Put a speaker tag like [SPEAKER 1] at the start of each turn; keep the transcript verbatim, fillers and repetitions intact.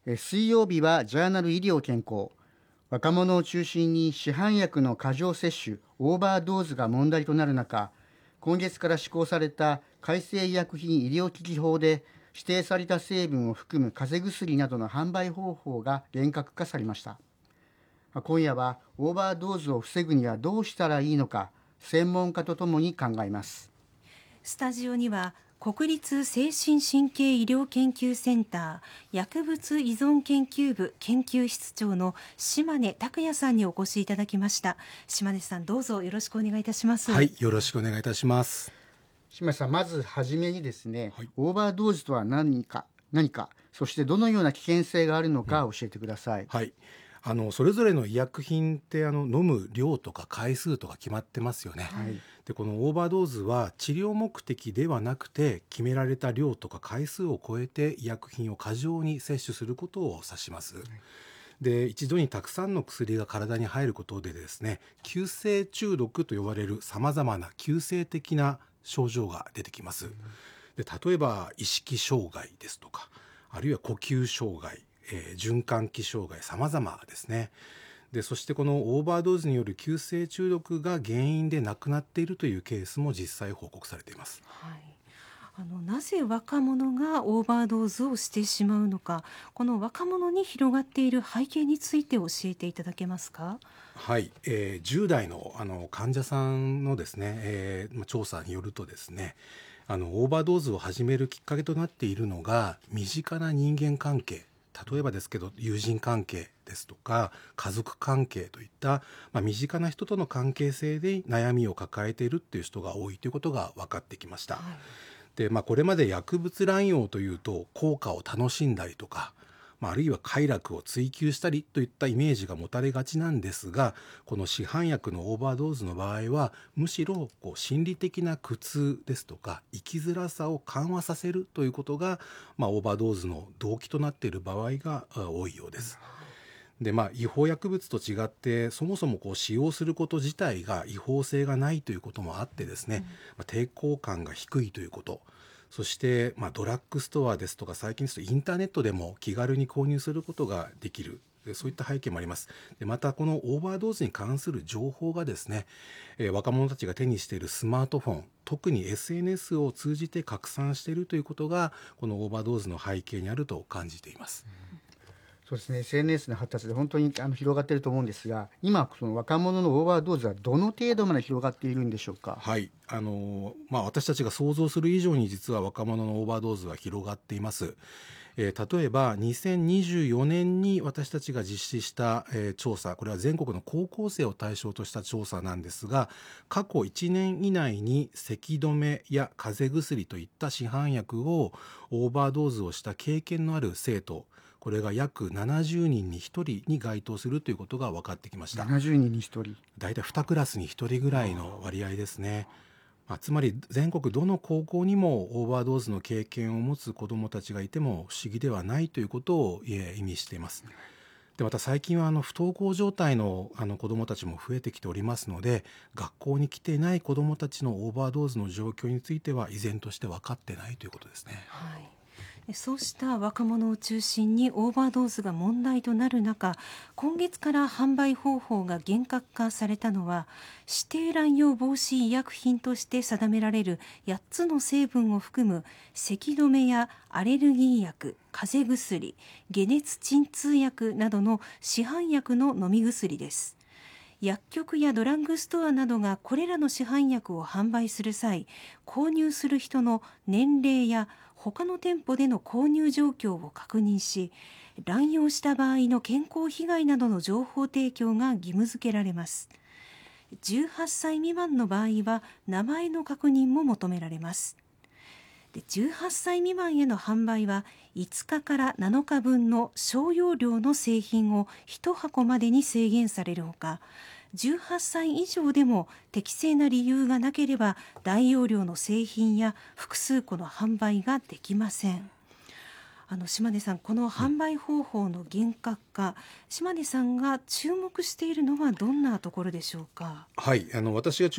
[SPEAKER 1] え水曜日はジャーナル医療健康。若者を中心に市販薬の過剰摂取、オーバードーズが問題となる中、今月から施行された改正医薬品医療機器法で指定された成分を含む風邪薬などの販売方法が厳格化されました。今夜はオーバードーズを防ぐにはどうしたらいいのか、専門家とともに考えます。
[SPEAKER 2] スタジオには国立精神神経医療研究センター薬物依存研究部研究室長の島根拓也さんにお越しいただきました。島根さん、どうぞよろしくお願いいたします。
[SPEAKER 3] はい、よろしくお願いいたします。
[SPEAKER 1] 島根さん、まずはじめにですね、
[SPEAKER 3] はい、
[SPEAKER 1] オーバードーズとは何か何かそしてどのような危険性があるのか教えてください。
[SPEAKER 3] うん、はい、あのそれぞれの医薬品ってあの飲む量とか回数とか決まってますよね。
[SPEAKER 1] はい、
[SPEAKER 3] でこのオーバードーズは治療目的ではなくて、決められた量とか回数を超えて医薬品を過剰に摂取することを指します。はい、で一度にたくさんの薬が体に入ることでですね、急性中毒と呼ばれるさまざまな急性的な症状が出てきます。で例えば意識障害ですとか、あるいは呼吸障害、えー、循環器障害、様々ですね。でそしてこのオーバードーズによる急性中毒が原因で亡くなっているというケースも実際報告されています。
[SPEAKER 2] はい、あのなぜ若者がオーバードーズをしてしまうのか、この若者に広がっている背景について教えていただけますか。
[SPEAKER 3] はい、えー、じゅう代の、あの患者さんのですね、えー、調査によるとですね、あのオーバードーズを始めるきっかけとなっているのが身近な人間関係、例えばですけど友人関係ですとか家族関係といった、まあ、身近な人との関係性で悩みを抱えているっていう人が多いということが分かってきました。はい、で、まあ、これまで薬物乱用というと効果を楽しんだりとか、まあ、あるいは快楽を追求したりといったイメージが持たれがちなんですが、この市販薬のオーバードーズの場合はむしろこう心理的な苦痛ですとか生きづらさを緩和させるということが、まあ、オーバードーズの動機となっている場合が多いようです。でまあ、違法薬物と違ってそもそもこう使用すること自体が違法性がないということもあってですね、うんまあ、抵抗感が低いということ、そして、まあ、ドラッグストアですとか最近ですとインターネットでも気軽に購入することができる、そういった背景もあります。でまたこのオーバードーズに関する情報がですね、えー、若者たちが手にしているスマートフォン、特に エスエヌエス を通じて拡散しているということがこのオーバードーズの背景にあると感じています。うん
[SPEAKER 1] そうですね、エスエヌエス の発達で本当にあの広がっていると思うんですが、今その若者のオーバードーズはどの程度まで広がっているんでしょうか。
[SPEAKER 3] はい、あのまあ、私たちが想像する以上に実は若者のオーバードーズは広がっています。えー、例えばにせんにじゅうよねんに私たちが実施した、えー、調査、これは全国の高校生を対象とした調査なんですが、過去いちねん以内に咳止めや風邪薬といった市販薬をオーバードーズをした経験のある生徒、これが約ななじゅうにんにひとりに該当するということが分かってきました。
[SPEAKER 1] ななじゅうにんにひとり、
[SPEAKER 3] だいたいにクラスにひとりぐらいの割合ですね。まあ、つまり全国どの高校にもオーバードーズの経験を持つ子どもたちがいても不思議ではないということを意味しています。でまた最近はあの不登校状態のあの子どもたちも増えてきておりますので、学校に来ていない子どもたちのオーバードーズの状況については依然として分かってないということですね。
[SPEAKER 2] はい、そうした若者を中心にオーバードーズが問題となる中、今月から販売方法が厳格化されたのは、指定乱用防止医薬品として定められるやっつの成分を含む咳止めやアレルギー薬、風邪薬、解熱鎮痛薬などの市販薬の飲み薬です。薬局やドラッグストアなどがこれらの市販薬を販売する際、購入する人の年齢や他の店舗での購入状況を確認し、乱用した場合の健康被害などの情報提供が義務付けられます。じゅうはっさい未満の場合は名前の確認も求められます。でじゅうはっさい未満への販売はいつかからなのかぶんの小容量の製品をいち箱までに制限されるほか、じゅうはっさい以上でも適正な理由がなければ大容量の製品や複数個の販売ができません。あの島根さん、この販売方法の厳格化、うん、島根さんが注目しているのはどんなところでしょうか。
[SPEAKER 3] はい、あの私が